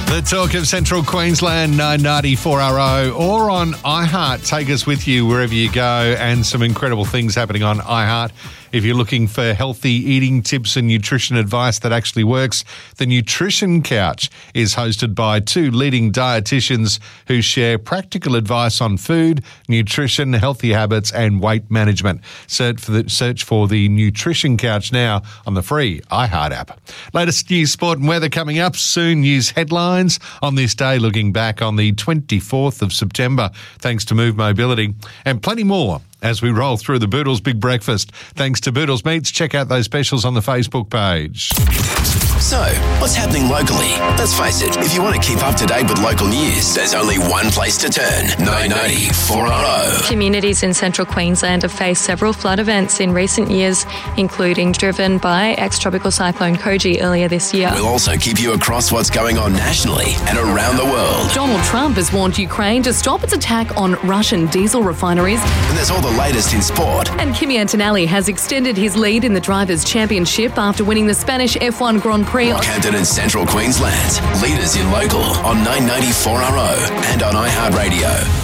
The talk of Central Queensland, 990 4RO, or on iHeart. Take us with you wherever you go, and some incredible things happening on iHeart. If you're looking for healthy eating tips and nutrition advice that actually works, the Nutrition Couch is hosted by two leading dietitians who share practical advice on food, nutrition, healthy habits and weight management. Search for the Nutrition Couch now on the free iHeart app. Latest news, sport and weather coming up. Soon news headlines on this day, looking back on the 24th of September, thanks to Move Mobility, and plenty more as we roll through the Boodles Big Breakfast. Thanks to Boodles Meats. Check out those specials on the Facebook page. So, what's happening locally? Let's face it, if you want to keep up to date with local news, there's only one place to turn. 990 4RO. Communities in central Queensland have faced several flood events in recent years, including driven by ex-tropical cyclone Koji earlier this year. We'll also keep you across what's going on nationally and around the world. Donald Trump has warned Ukraine to stop its attack on Russian diesel refineries. And there's all the latest in sport. And Kimi Antonelli has extended his lead in the Drivers' Championship after winning the Spanish F1 Grand Prix. Rockhampton and Central Queensland, leaders in local on 990 4RO and on iHeartRadio.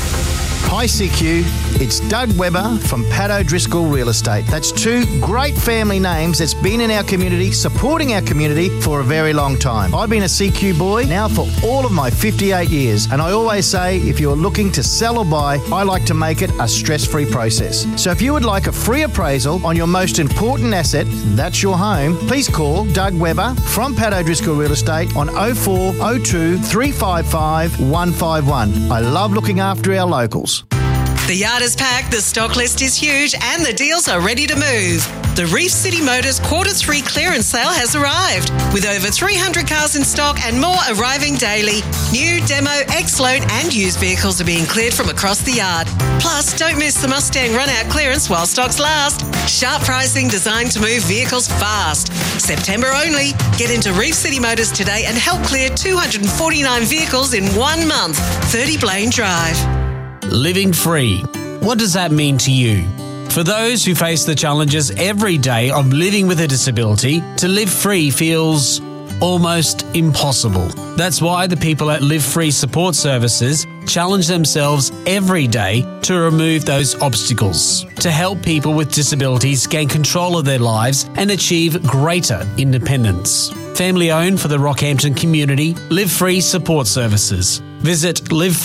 Hi CQ, it's Doug Webber from Pat O'Driscoll Real Estate. That's two great family names that's been in our community, supporting our community for a very long time. I've been a CQ boy now for all of my 58 years, and I always say if you're looking to sell or buy, I like to make it a stress-free process. So if you would like a free appraisal on your most important asset, that's your home, please call Doug Webber from Pat O'Driscoll Real Estate on 0402 355 151. I love looking after our locals. The yard is packed, the stock list is huge, and the deals are ready to move. The Reef City Motors Q3 clearance sale has arrived, with over 300 cars in stock and more arriving daily. New, demo, ex-loan and used vehicles are being cleared from across the yard. Plus, don't miss the Mustang run-out clearance while stocks last. Sharp pricing designed to move vehicles fast. September only. Get into Reef City Motors today and help clear 249 vehicles in 1 month. 30 Blaine Drive. Living free. What does that mean to you? For those who face the challenges every day of living with a disability, to live free feels almost impossible. That's why the people at Live Free Support Services challenge themselves every day to remove those obstacles, to help people with disabilities gain control of their lives and achieve greater independence. Family owned for the Rockhampton community, Live Free Support Services. Visit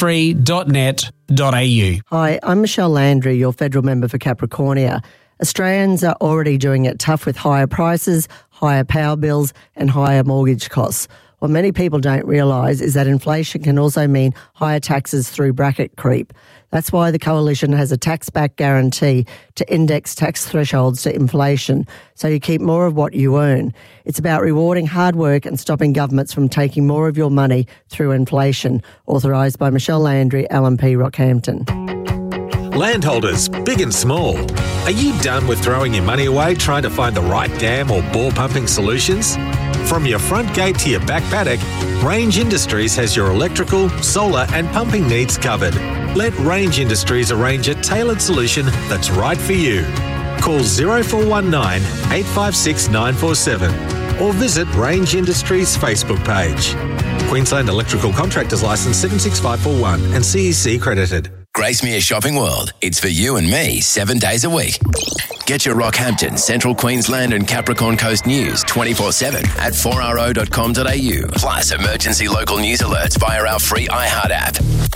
livefree.net.au. Hi, I'm Michelle Landry, your federal member for Capricornia. Australians are already doing it tough with higher prices, higher power bills and higher mortgage costs. What many people don't realise is that inflation can also mean higher taxes through bracket creep. That's why the Coalition has a tax-back guarantee to index tax thresholds to inflation, so you keep more of what you earn. It's about rewarding hard work and stopping governments from taking more of your money through inflation. Authorised by Michelle Landry, LNP Rockhampton. Landholders, big and small, are you done with throwing your money away trying to find the right dam or bore pumping solutions? From your front gate to your back paddock, Range Industries has your electrical, solar and pumping needs covered. Let Range Industries arrange a tailored solution that's right for you. Call 0419 856 947 or visit Range Industries Facebook page. Queensland Electrical Contractors Licence 76541 and CEC credited. Gracemere Shopping World. It's for you and me 7 days a week. Get your Rockhampton, Central Queensland and Capricorn Coast news 24/7 at 4RO.com.au. Plus emergency local news alerts via our free iHeart app.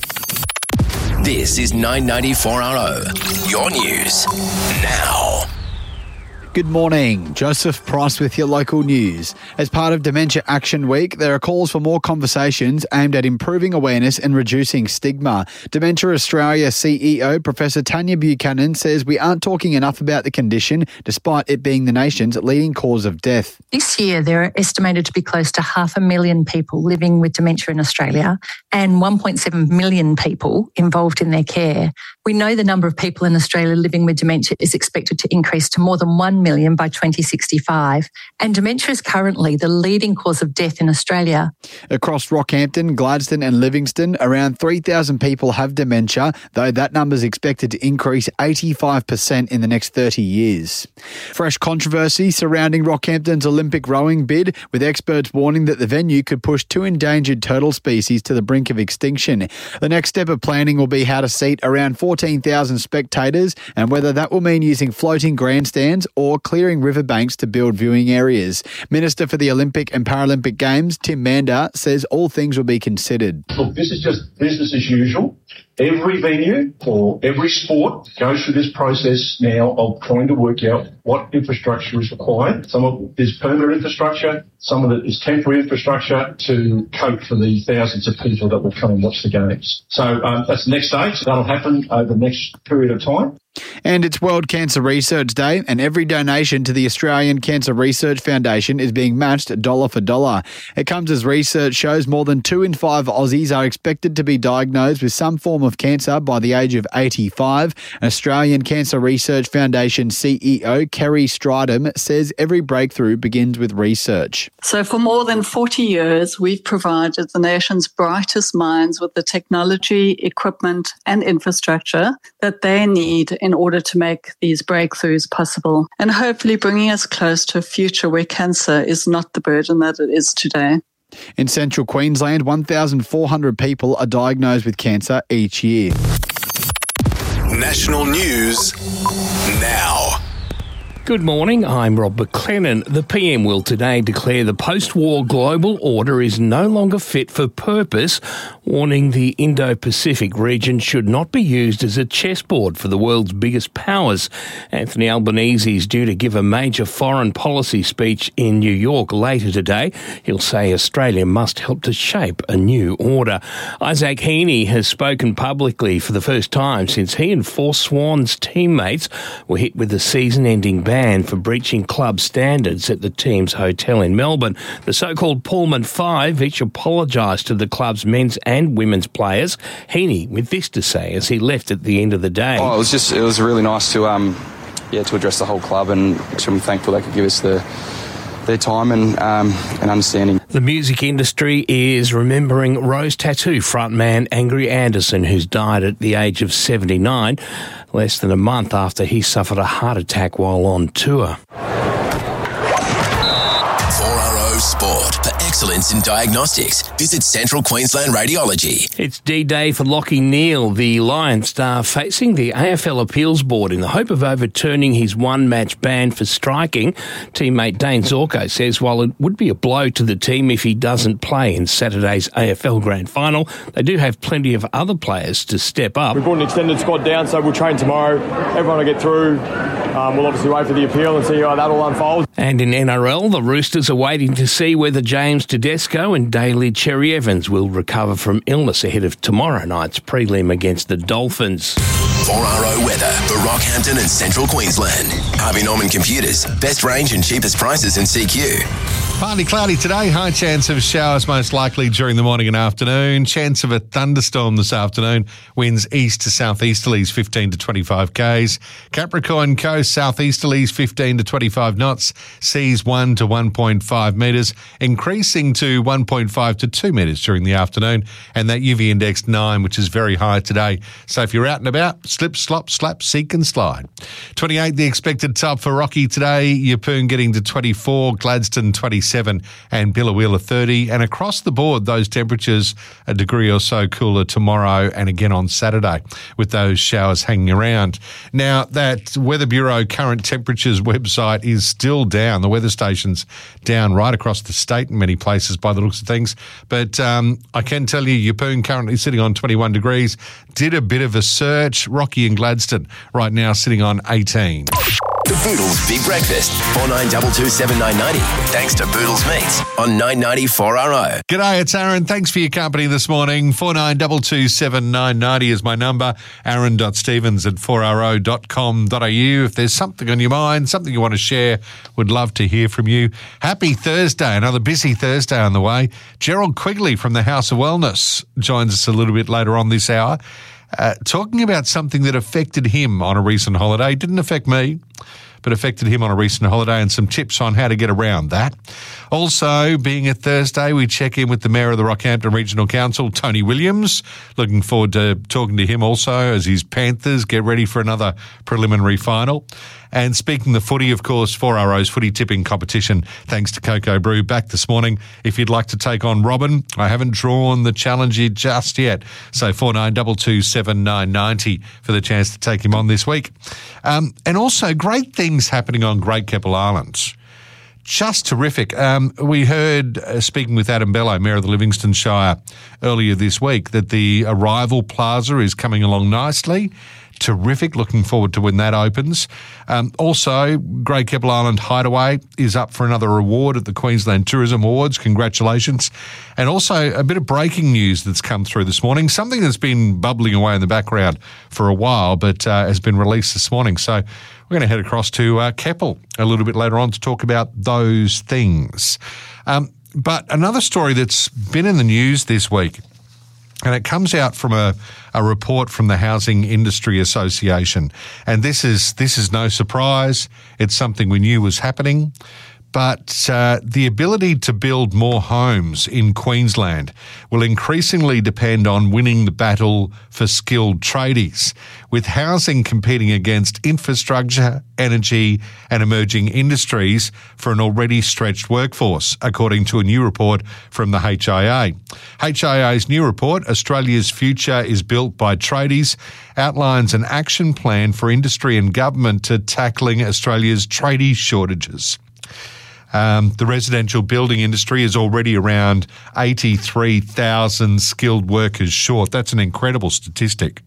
This is 990 4RO. Your news now. Good morning. Joseph Price with your local news. As part of Dementia Action Week, there are calls for more conversations aimed at improving awareness and reducing stigma. Dementia Australia CEO Professor Tanya Buchanan says we aren't talking enough about the condition, despite it being the nation's leading cause of death. This year, there are estimated to be close to 500,000 people living with dementia in Australia and 1.7 million people involved in their care. We know the number of people in Australia living with dementia is expected to increase to more than 1 million by 2065, and dementia is currently the leading cause of death in Australia. Across Rockhampton, Gladstone and Livingston, around 3,000 people have dementia, though that number is expected to increase 85% in the next 30 years. Fresh controversy surrounding Rockhampton's Olympic rowing bid, with experts warning that the venue could push 2 endangered turtle species to the brink of extinction. The next step of planning will be how to seat around 14,000 spectators and whether that will mean using floating grandstands or clearing riverbanks to build viewing areas. Minister for the Olympic and Paralympic Games, Tim Mander, says all things will be considered. Look, this is just business as usual. Every venue for every sport goes through this process now of trying to work out what infrastructure is required. Some of it is permanent infrastructure, some of it is temporary infrastructure to cope for the thousands of people that will come and watch the games. So that's the next stage. That'll happen over the next period of time. And it's World Cancer Research Day, and every donation to the Australian Cancer Research Foundation is being matched dollar for dollar. It comes as research shows more than 2 in 5 Aussies are expected to be diagnosed with some form of cancer by the age of 85. Australian Cancer Research Foundation CEO Kerry Stridham says every breakthrough begins with research. So for more than 40 years, we've provided the nation's brightest minds with the technology, equipment and infrastructure that they need in order to make these breakthroughs possible, and hopefully bringing us close to a future where cancer is not the burden that it is today. In central Queensland, 1,400 people are diagnosed with cancer each year. National news now. Good morning, I'm Rob McLennan. The PM will today declare the post-war global order is no longer fit for purpose, warning the Indo-Pacific region should not be used as a chessboard for the world's biggest powers. Anthony Albanese is due to give a major foreign policy speech in New York later today. He'll say Australia must help to shape a new order. Isaac Heaney has spoken publicly for the first time since he and 4 Swans teammates were hit with a season-ending ban for breaching club standards at the team's hotel in Melbourne. The so-called Pullman Five each apologised to the club's men's and women's players. Heaney with this to say as he left at the end of the day. It was really nice to address the whole club, and I'm thankful they could give us their time and understanding. The music industry is remembering Rose Tattoo frontman Angry Anderson, who's died at the age of 79, less than a month after he suffered a heart attack while on tour. 4RO Sport. For excellence in diagnostics, visit Central Queensland Radiology. It's D-Day for Lachie Neale, the Lions star, facing the AFL Appeals Board in the hope of overturning his one-match ban for striking. Teammate Dane Zorko says while it would be a blow to the team if he doesn't play in Saturday's AFL Grand Final, they do have plenty of other players to step up. We brought an extended squad down, so we'll train tomorrow. Everyone will get through. We'll obviously wait for the appeal and see how that all unfolds. And in NRL, the Roosters are waiting to see whether James Tedesco and Daly Cherry Evans will recover from illness ahead of tomorrow night's prelim against the Dolphins. 4RO weather for Rockhampton and Central Queensland. Harvey Norman Computers. Best range and cheapest prices in CQ. Partly cloudy today. High chance of showers most likely during the morning and afternoon. Chance of a thunderstorm this afternoon. Winds east to southeasterlies 15 to 25 k's. Capricorn Coast southeasterlies 15 to 25 knots. Seas 1 to 1.5 metres. Increasing to 1.5 to 2 metres during the afternoon. And that UV index 9, which is very high today. So if you're out and about, slip, slop, slap, seek and slide. 28 the expected top for Rocky today. Yeppoon getting to 24. Gladstone 27. And Billawheeler 30. And across the board, those temperatures a degree or so cooler tomorrow and again on Saturday with those showers hanging around. Now, that Weather Bureau current temperatures website is still down. The weather station's down right across the state in many places by the looks of things. But I can tell you, Yeppoon currently sitting on 21 degrees. Did a bit of a search. Rocky and Gladstone right now sitting on 18. The Boodles Big Breakfast, 49227990. Thanks to Boodles Meats on 990 4RO. G'day, it's Aaron. Thanks for your company this morning. 49227990 is my number. aaron.stevens@4ro.com.au. If there's something on your mind, something you want to share, would love to hear from you. Happy Thursday, another busy Thursday on the way. Gerald Quigley from the House of Wellness joins us a little bit later on this hour. Talking about something that affected him on a recent holiday. Didn't affect me, but affected him on a recent holiday, and some tips on how to get around that. Also, being a Thursday, we check in with the Mayor of the Rockhampton Regional Council, Tony Williams. Looking forward to talking to him also as his Panthers get ready for another preliminary final. And speaking the footy, of course, 4RO's footy tipping competition, thanks to Cocoa Brew, back this morning. If you'd like to take on Robin, I haven't drawn the challenger just yet. So 49227990 for the chance to take him on this week. And also great things happening on Great Keppel Island. Just terrific. We heard, speaking with Adam Bello, Mayor of the Livingston Shire, earlier this week, that the Arrival Plaza is coming along nicely. Terrific. Looking forward to when that opens. Also, Great Keppel Island Hideaway is up for another award at the Queensland Tourism Awards. Congratulations. And also a bit of breaking news that's come through this morning, something that's been bubbling away in the background for a while, but has been released this morning. So we're going to head across to Keppel a little bit later on to talk about those things. But another story that's been in the news this week, and it comes out from a report from the Housing Industry Association. And this is no surprise. It's something we knew was happening. But the ability to build more homes in Queensland will increasingly depend on winning the battle for skilled tradies, with housing competing against infrastructure, energy and emerging industries for an already stretched workforce, according to a new report from the HIA. HIA's new report, Australia's Future is Built by Tradies, outlines an action plan for industry and government to tackling Australia's tradie shortages. The residential building industry is already around 83,000 skilled workers short. That's an incredible statistic.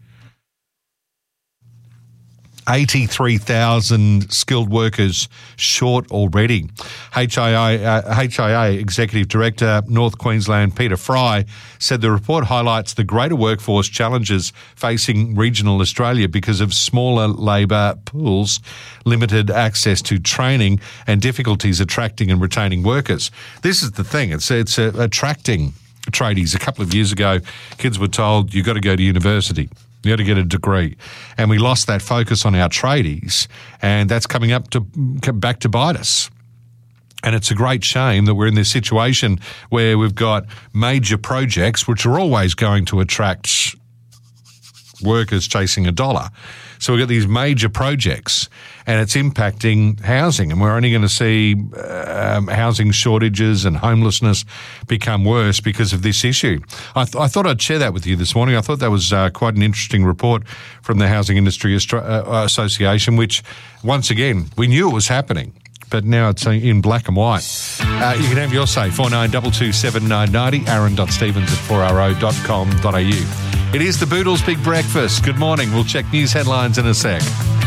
83,000 skilled workers short already. HIA Executive Director, North Queensland, Peter Fry, said the report highlights the greater workforce challenges facing regional Australia because of smaller labour pools, limited access to training and difficulties attracting and retaining workers. This is the thing. It's attracting tradies. A couple of years ago, kids were told, you've got to go to university. You got to get a degree. And we lost that focus on our tradies, and that's coming back to bite us. And it's a great shame that we're in this situation where we've got major projects which are always going to attract workers chasing a dollar. So we've got these major projects and it's impacting housing, and we're only going to see housing shortages and homelessness become worse because of this issue. I thought I'd share that with you this morning. I thought that was quite an interesting report from the Housing Industry Association, which, once again, we knew it was happening, but now it's in black and white. You can have your say, 49227990, aaron.stevens@4ro.com.au. It is the Boodles Big Breakfast. Good morning. We'll check news headlines in a sec.